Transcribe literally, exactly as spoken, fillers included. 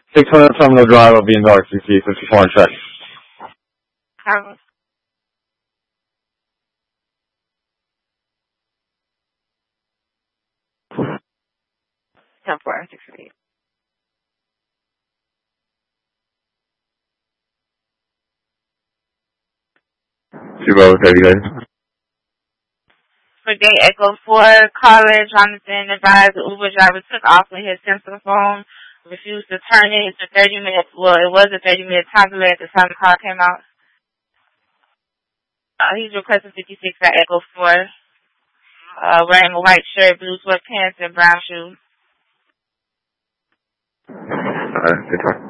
six hundred Terminal Drive, I'll be in Dark, C C fifty-four on check. Um, ten four six eight. Two Bravo thirty, guys. For day Echo four, caller Jonathan advised the Uber driver took off when his sensor phone refused to turn in. It's a thirty minute, well, it was a thirty minute time delay at the time the call came out. Uh, he's requesting fifty-six at Echo four, uh, wearing a white shirt, blue sweatpants, and brown shoes. Alright, good talk.